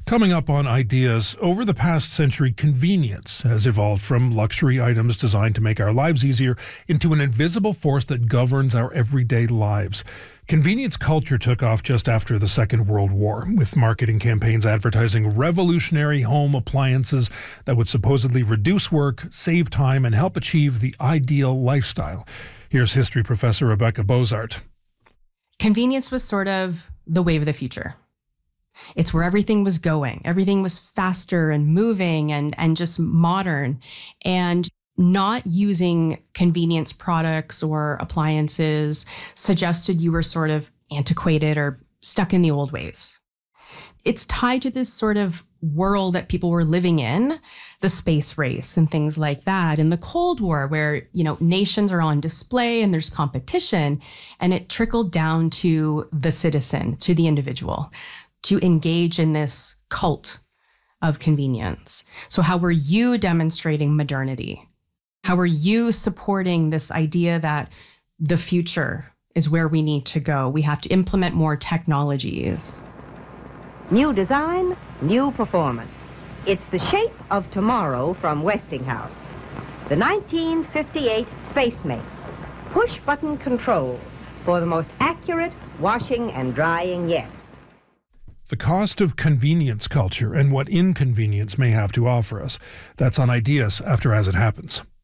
Coming up on Ideas, over the past century, convenience has evolved from luxury items designed to make our lives easier into an invisible force that governs our everyday lives. Convenience culture took off just after the Second World War, with marketing campaigns advertising revolutionary home appliances that would supposedly reduce work, save time, and help achieve the ideal lifestyle. Here's history professor Rebecca Bozart. Convenience was sort of the wave of the future. It's where everything was going. Everything was faster and moving and just modern. And not using convenience products or appliances suggested you were sort of antiquated or stuck in the old ways. It's tied to this sort of world that people were living in, the space race and things like that, and the Cold War, where, nations are on display and there's competition, and it trickled down to the citizen, to the individual, to engage in this cult of convenience. So how were you demonstrating modernity? How are you supporting this idea that the future is where we need to go? We have to implement more technologies. New design, new performance. It's the shape of tomorrow from Westinghouse. The 1958 Spacemate. Push-button controls for the most accurate washing and drying yet. The cost of convenience culture and what inconvenience may have to offer us. That's on Ideas after As It Happens.